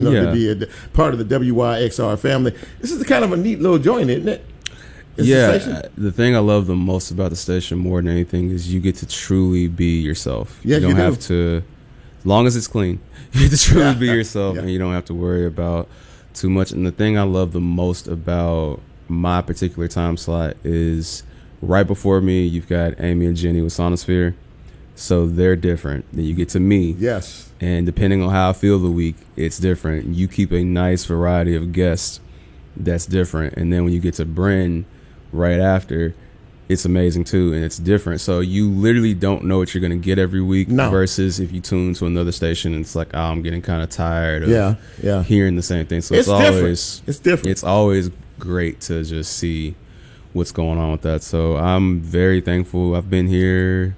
to be a part of the WYXR family. This is kind of a neat little joint, isn't it? The thing I love the most about the station more than anything is you get to truly be yourself. Yes, you don't have to, as long as it's clean, you get to truly be yourself, and you don't have to worry about too much. And the thing I love the most about my particular time slot is right before me, you've got Amy and Jenny with Sonosphere. So they're different. Then you get to me. Yes. And depending on how I feel the week, it's different. You keep a nice variety of guests that's different. And then when you get to Bryn right after, it's amazing too, and it's different. So you literally don't know what you're going to get every week versus if you tune to another station and it's like, oh, I'm getting kind of tired of hearing the same thing. So it's always different. It's always great to just see what's going on with that. So I'm very thankful. I've been here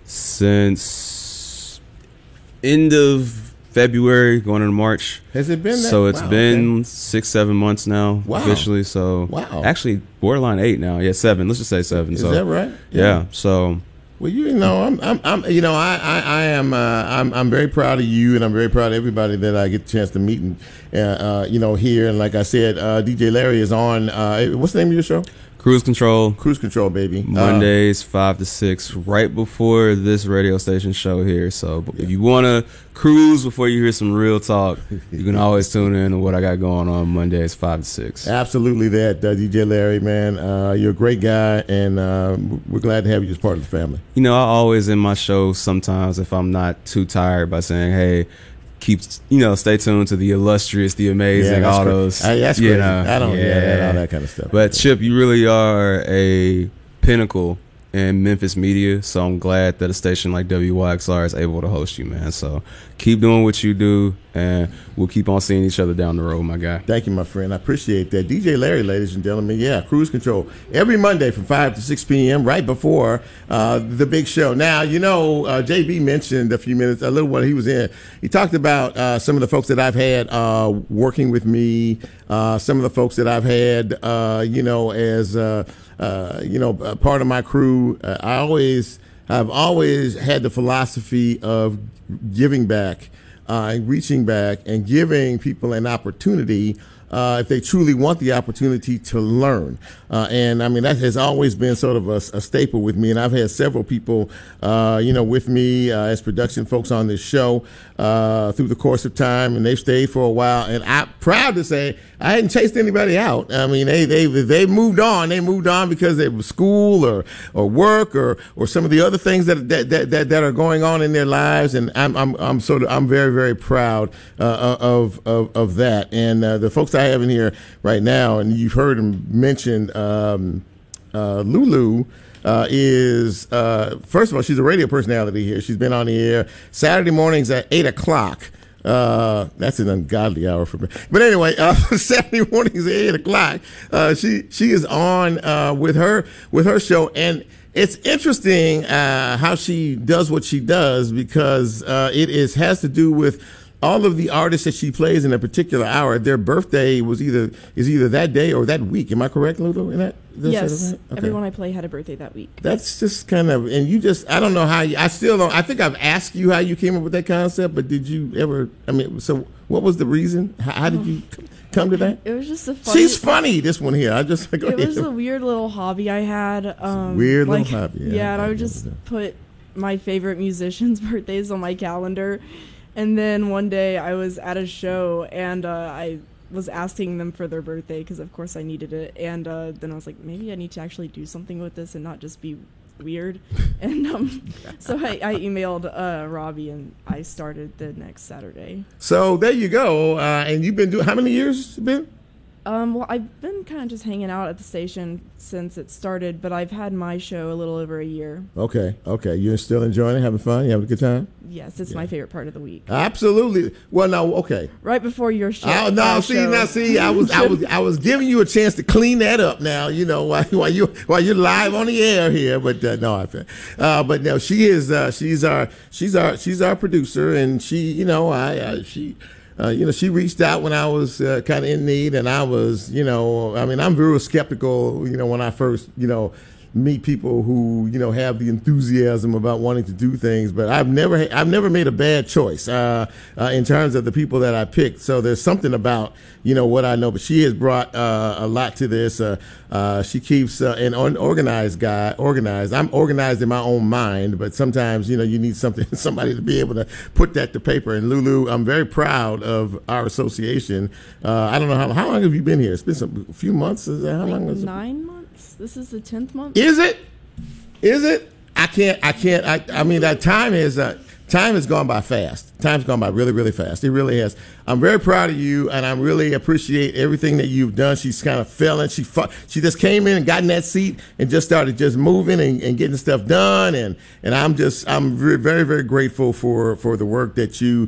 since end of February, going into March. Has it been that? So it's been 6-7 months now officially. So actually borderline 8 now. Yeah, 7. Let's just say 7. Is that right? Yeah. So well, I'm very proud of you, and I'm very proud of everybody that I get the chance to meet and here. And like I said, DJ Larry is on. What's the name of your show? Cruise Control. Cruise Control, baby. Mondays, 5 to 6, right before this radio station show here. So if you want to cruise before you hear some real talk, you can always tune in to what I got going on Mondays, 5 to 6. Absolutely that, DJ Larry, man. You're a great guy, and we're glad to have you as part of the family. You know, I always end my show sometimes, if I'm not too tired, by saying, hey, stay tuned to the illustrious, the amazing, all those. That's crazy. I don't all that kind of stuff. But Chip, you really are a pinnacle in Memphis media, so I'm glad that a station like WYXR is able to host you, man. So keep doing what you do, and we'll keep on seeing each other down the road, my guy. Thank you, my friend. I appreciate that. DJ Larry, ladies and gentlemen. Yeah, Cruise Control. Every Monday from 5 to 6 p.m., right before the big show. Now, JB mentioned a few minutes, a little while he was in. He talked about some of the folks that I've had working with me, some of the folks that I've had, as part of my crew. I've always had the philosophy of giving back, reaching back, and giving people an opportunity if they truly want the opportunity to learn. And I mean, that has always been sort of a staple with me. And I've had several people, with me as production folks on this show through the course of time, and they've stayed for a while. And I'm proud to say I hadn't chased anybody out. I mean, they moved on. They moved on because it was school or work or some of the other things that are going on in their lives. And I'm very, very proud of that. And the folks I have in here right now, and you've heard them mentioned, Lulu is first of all, she's a radio personality here. She's been on the air Saturday mornings at 8:00. That's an ungodly hour for me. But anyway, Saturday mornings at 8:00. She is on with her show, and it's interesting how she does what she does, because it has to do with all of the artists that she plays in a particular hour. Their birthday is either that day or that week. Am I correct, Lulu? In that? Yes. Okay. Everyone I play had a birthday that week. That's just kind of, and you just, I don't know how I still don't, I think I've asked you how you came up with that concept, but did you ever, so what was the reason? How did you come to that? It was just a funny. She's funny, this one here. It was a weird little hobby I had. Little hobby. Yeah, and I would just put my favorite musicians' birthdays on my calendar. And then one day I was at a show, and I was asking them for their birthday because, of course, I needed it. And then I was like, maybe I need to actually do something with this and not just be weird. And so I emailed Robbie, and I started the next Saturday. So there you go. And you've been doing, how many years it been? Well, I've been kind of just hanging out at the station since it started, but I've had my show a little over a year. Okay. You're still enjoying it, having fun? You having a good time? Yes, it's my favorite part of the week. Absolutely. Well, now, okay. Right before your show. I was giving you a chance to clean that up. Now, while you're live on the air here, but but no, she's our producer, and she reached out when I was kind of in need, and I was, I'm very skeptical, when I first, meet people who have the enthusiasm about wanting to do things. But I've never made a bad choice in terms of the people that I picked. So there's something about what I know. But she has brought a lot to this. She keeps an organized guy organized. I'm organized in my own mind, but sometimes you need somebody to be able to put that to paper. And Lulu, I'm very proud of our association. I don't know how long have you been here? It's been a few months. Is that how long? Is it? 9 months. This is the 10th month. Is it? I can't. I mean, that time has gone by fast. Time's gone by really, really fast. It really has. I'm very proud of you, and I really appreciate everything that you've done. She's kind of feeling. She just came in and got in that seat and just started just moving and getting stuff done. And I'm very, very grateful for the work that you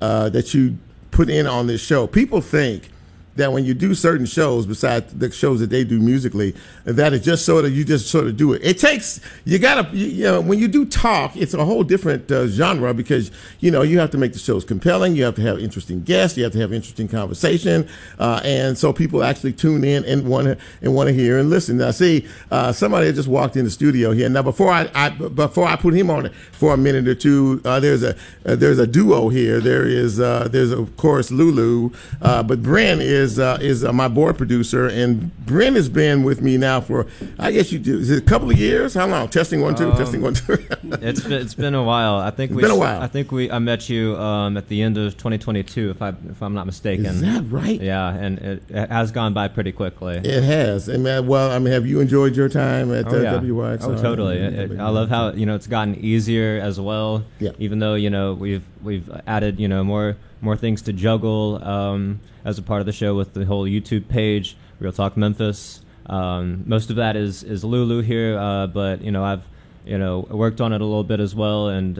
put in on this show. People think that when you do certain shows, besides the shows that they do musically, that it just you just sort of do it. It takes, when you do talk, it's a whole different genre because, you have to make the shows compelling. You have to have interesting guests. You have to have interesting conversation. And so people actually tune in and want to hear and listen. Now, see, somebody just walked in the studio here. Now, before I put him on for a minute or two, there's a duo here. There's of course Lulu, but Bryn is my board producer, and Bryn has been with me now for, I guess is it a couple of years? How long? Testing 1 2. Testing 1 2. It's been a while. I think I met you at the end of 2022, if I'm not mistaken. Is that right? Yeah, and it has gone by pretty quickly. It has. And have you enjoyed your time at WYXR? Oh, totally. I love how it's gotten easier as well. Yeah. Even though we've added more things to juggle as a part of the show with the whole YouTube page, Real Talk Memphis. Most of that is Lulu here, but I've worked on it a little bit as well, and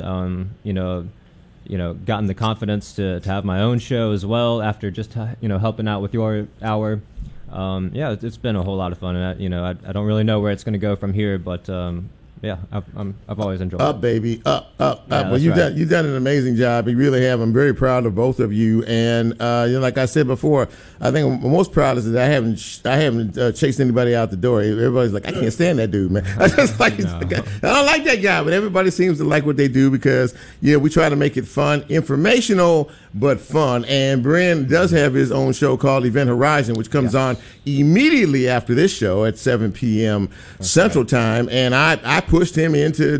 gotten the confidence to have my own show as well after just helping out with your hour. It's been a whole lot of fun, and I don't really know where it's going to go from here, but I've always enjoyed it. Up, baby, up. Well, you've done an amazing job. You really have. I'm very proud of both of you. And like I said before, I think I'm most proud is that I haven't chased anybody out the door. Everybody's like, I can't stand that dude, man. I don't like that guy, but everybody seems to like what they do because we try to make it fun, informational, but fun. And Bryn does have his own show called Event Horizon, which comes on immediately after this show at 7 p.m. Central Time. And I pushed him into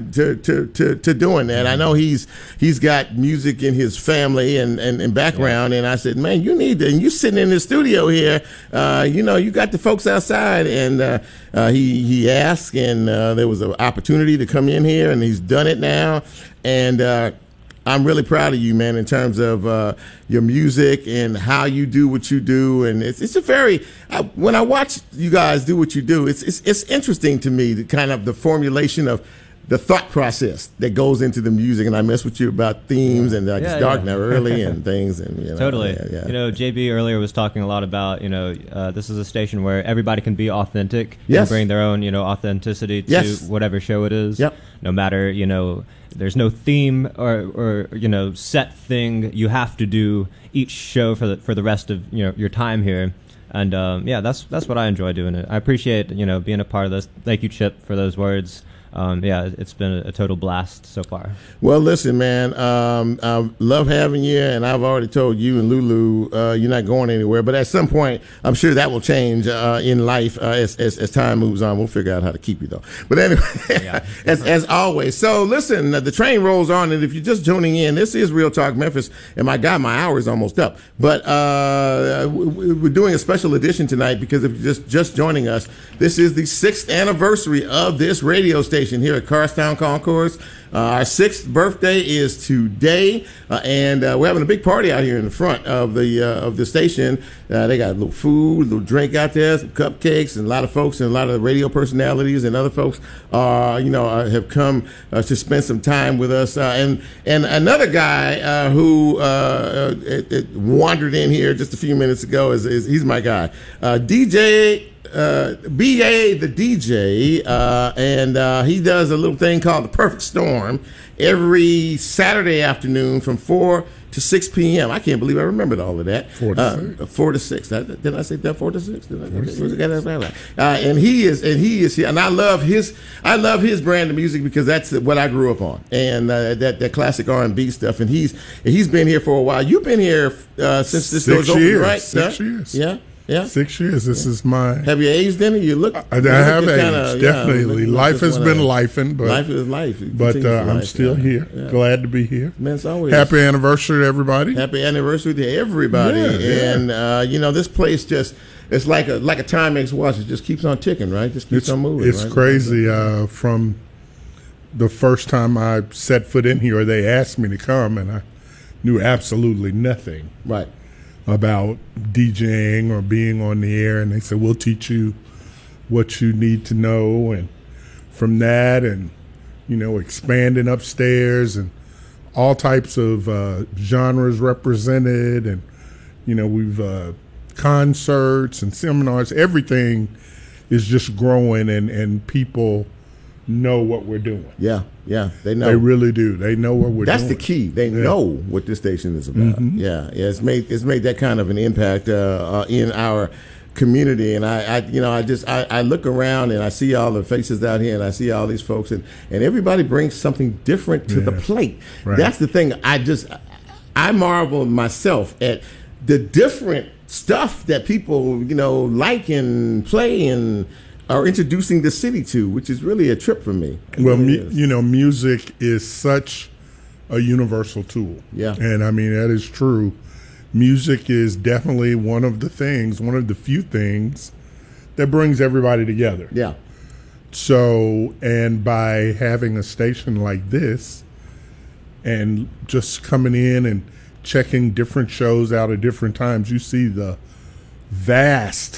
to doing that. I know he's got music in his family and background, and I said, man, you need to. And you sitting in the studio here, you got the folks outside, and he asked, and there was an opportunity to come in here, and he's done it now, and. I'm really proud of you, man, in terms of your music and how you do what you do. And it's a very when I watch you guys do what you do, it's interesting to me, the kind of the formulation of the thought process that goes into the music. And I mess with you about themes and it's dark now early and things. And totally. JB earlier was talking a lot about this is a station where everybody can be authentic and bring their own authenticity to whatever show it is. Yep. No matter there's no theme or set thing you have to do each show for the rest of your time here. And that's what I enjoy doing it. I appreciate being a part of this. Thank you, Chip, for those words. It's been a total blast so far. Well, listen, man, I love having you, and I've already told you and Lulu you're not going anywhere. But at some point, I'm sure that will change in life as time moves on. We'll figure out how to keep you, though. But anyway, as always. So, listen, the train rolls on, and if you're just tuning in, this is Real Talk Memphis, and my God, my hour is almost up. But we're doing a special edition tonight because if you're just joining us, this is the 6th anniversary of this radio station here at Carstown Concourse. Our 6th birthday is today, and we're having a big party out here in the front of the station. They got a little food, a little drink out there, some cupcakes, and a lot of folks and a lot of radio personalities and other folks have come to spend some time with us. And another guy who wandered in here just a few minutes ago he's my guy, DJ. B.A. the DJ, and he does a little thing called The Perfect Storm every Saturday afternoon from 4 to 6 p.m. I can't believe I remembered all of that. 4 to 6. 4 to 6. Did I say that? 4 to 6? And he is here, and I love his brand of music because that's what I grew up on, and that classic R&B stuff. And he's been here for a while. You've been here since this door's open, right? 6 years. Yeah. Yeah, 6 years. This is my. Have you aged any? You look. I have aged, definitely. Life has been lifing, but life is life. But I'm still here. Yeah. Glad to be here. Man, it's always happy anniversary to everybody. Happy anniversary to everybody. Yeah, and you know, this place it's like a Timex watch. It just keeps on ticking, right? Just keeps on moving. It's crazy. From the first time I set foot in here, they asked me to come, and I knew absolutely nothing. Right. About DJing or being on the air, and they said, we'll teach you what you need to know, and from that, and you know, expanding upstairs, and all types of genres represented, and you know, we've concerts and seminars, everything is just growing, and people know what we're doing. Yeah, they know. They really do. They know what we're doing. That's the key. They know what this station is about. Mm-hmm. Yeah. It's made that kind of an impact in our community. And I look around and I see all the faces out here, and I see all these folks, and everybody brings something different to the plate. Right. That's the thing. I marvel myself at the different stuff that people like and play and are introducing the city to, which is really a trip for me. Well, music is such a universal tool. Yeah. And I mean, that is true. Music is definitely one of the few things that brings everybody together. Yeah. So, and by having a station like this and just coming in and checking different shows out at different times, you see the vast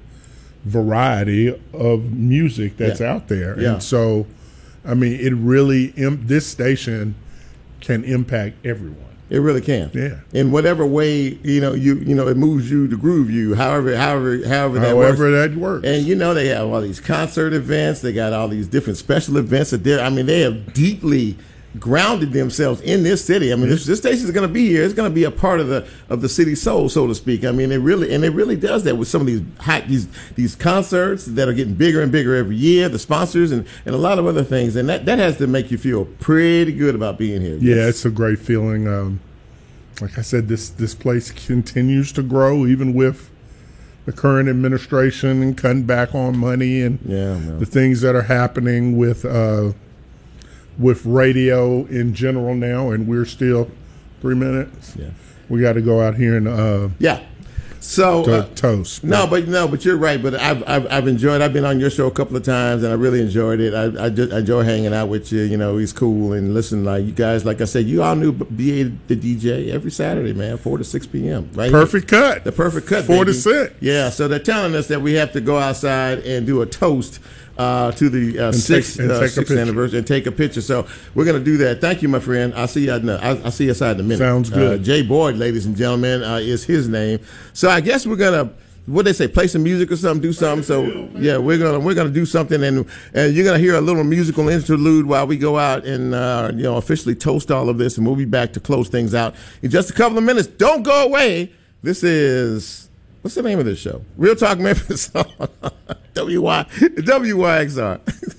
variety of music that's out there. Yeah. And so, I mean, it really, this station can impact everyone. It really can. Yeah. In whatever way, it moves you to groove you, however that works. And they have all these concert events, they got all these different special events that they have deeply grounded themselves in this city. I mean, this station is going to be here. It's going to be a part of the city's soul, so to speak. I mean, it really does that with some of these concerts that are getting bigger and bigger every year. The sponsors and a lot of other things, and that has to make you feel pretty good about being here. Yeah, it's a great feeling. Like I said, this place continues to grow, even with the current administration and cutting back on money and the things that are happening with radio in general now, and we're still 3 minutes. Yeah, we got to go out here and So toast. But you're right. But I've enjoyed. I've been on your show a couple of times, and I really enjoyed it. I enjoy hanging out with you. He's cool, and listen, like you guys, like I said, you all knew BA the DJ every Saturday, man, 4 to 6 p.m. Right? Perfect cut. The perfect cut. 4 baby. to 6. Yeah. So they're telling us that we have to go outside and do a toast to the sixth anniversary and take a picture. So we're going to do that. Thank you, my friend. I'll see you I'll see you outside in a minute. Sounds good. Jay Boyd, ladies and gentlemen, is his name. So I guess we're going to, what they say, play some music or something, do something. So yeah, we're gonna do something, and you're gonna hear a little musical interlude while we go out and officially toast all of this, and we'll be back to close things out in just a couple of minutes. Don't go away. This is, what's the name of this show? Real Talk Memphis. WYXR.